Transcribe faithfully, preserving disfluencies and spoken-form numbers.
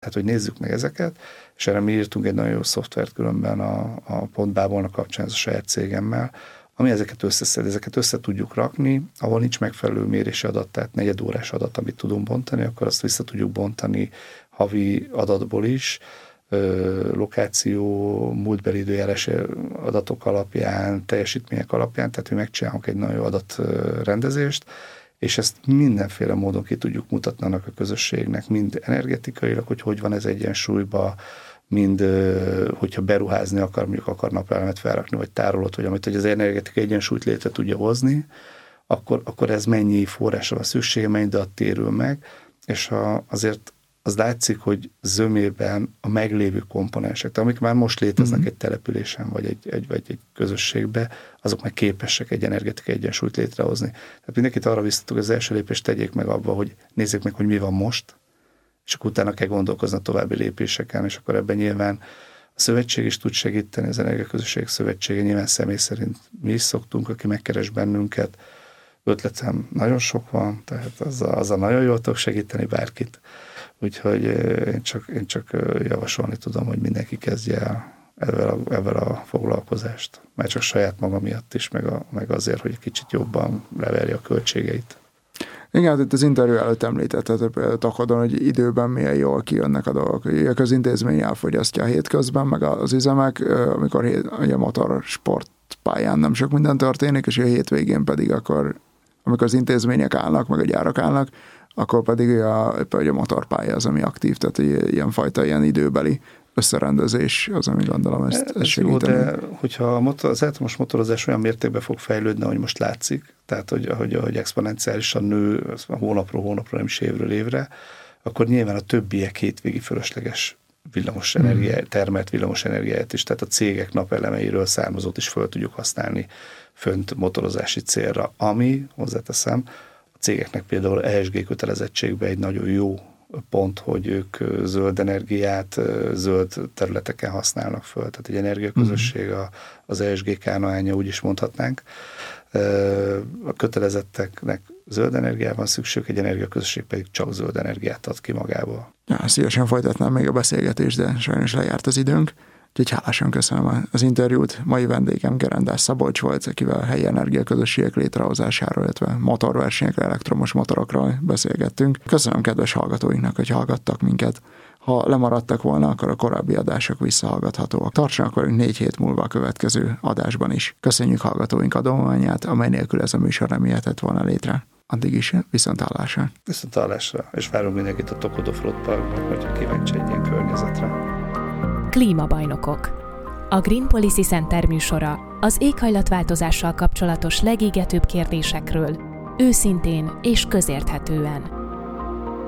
Hát, hogy nézzük meg ezeket, és erre mi írtunk egy nagyon jó szoftvert különben a, a Pontbábolnak kapcsán, ez a saját cégemmel, ami ezeket összeszed, ezeket össze tudjuk rakni, ahol nincs megfelelő mérési adat, tehát negyedórás adat, amit tudunk bontani, akkor azt vissza tudjuk bontani havi adatból is, lokáció, múltbeli időjárás adatok alapján, teljesítmények alapján, tehát mi megcsinálunk egy nagyon jó adatrendezést, és ezt mindenféle módon ki tudjuk mutatni annak a közösségnek, mind energetikailag, hogy hogy van ez egyensúlyban, mind hogyha beruházni akar, mondjuk akar napelemet felrakni, vagy tárolót, vagy amit, hogy az energetikai egyensúlyt létre tudja hozni, akkor, akkor ez mennyi forrásra van szüksége, mennyi adat térül meg, és a, azért az látszik, hogy zömében a meglévő komponensek, amik már most léteznek mm-hmm. egy településen, vagy egy, egy, vagy egy közösségbe, azok meg képesek egy energetikai egyensúlyt létrehozni. Tehát mindenkit arra visszatuk, az első lépést tegyék meg abba, hogy nézzék meg, hogy mi van most, és akkor utána kell gondolkozni a további lépéseken, és akkor ebben nyilván a szövetség is tud segíteni, az Energiaközösség Szövetsége, nyilván személy szerint mi is szoktunk, aki megkeres bennünket, ötletem nagyon sok van, tehát azzal, azzal nagyon jól tudok segíteni bárkit. Úgyhogy én csak, én csak javasolni tudom, hogy mindenki kezdje el ezzel a, ezzel a foglalkozást. Már csak saját maga miatt is, meg, a, meg azért, hogy kicsit jobban leverje a költségeit. Igen, hát itt az interjú előtt említetted például Takodon, hogy időben milyen jól kijönnek a dolgok. A közintézmény elfogyasztja a hétközben, meg az üzemek, amikor a motorsport pályán nem sok minden történik, és a hétvégén pedig akkor, amikor az intézmények állnak, meg a gyárak állnak, akkor pedig a, a motorpálya az, ami aktív, tehát ilyen fajta ilyen időbeli összerendezés az, ami gondolom ezt, ezt segíteni. Jó, de hogyha a motor, az elektromos motorozás olyan mértékben fog fejlődni, ahogy most látszik, tehát hogy, hogy, hogy exponenciálisan nő hónapról hónapra, nem is évről évre, akkor nyilván a többiek hétvégi fölösleges villamos energia, hmm. termelt villamos energiáját is, tehát a cégek napelemeiről származót is föl tudjuk használni fönt motorozási célra, ami, hozzáteszem, a cégeknek például E S G kötelezettségben egy nagyon jó pont, hogy ők zöld energiát zöld területeken használnak föl. Tehát egy energiaközösség az E S G kánoánja, úgy is mondhatnánk. A kötelezetteknek zöld energiára van szükség, egy energiaközösség pedig csak zöld energiát ad ki magából. Ja, szívesen folytatnám még a beszélgetést, de sajnos lejárt az időnk. Úgyhogy hálásan köszönöm az interjút. Mai vendégem Gerendás Szabolcs volt, akivel a helyi energiaközösségek létrehozásáról, illetve motorversenyekre, elektromos motorokról beszélgettünk. Köszönöm kedves hallgatóinknak, hogy hallgattak minket. Ha lemaradtak volna, akkor a korábbi adások visszahallgathatóak. Tartsanak velünk négy hét múlva a következő adásban is. Köszönjük hallgatóink adományát, amely nélkül ez a műsor nem jöhetett volna létre. Addig is viszonthallásra. Viszonthallásra, és várunk mindenkit a Tokodó Flotte Parkban, hogyha kíváncsi egy ilyen környezetre. Klímabajnokok. A Green Policy Center műsora az éghajlatváltozással kapcsolatos legégetőbb kérdésekről őszintén és közérthetően.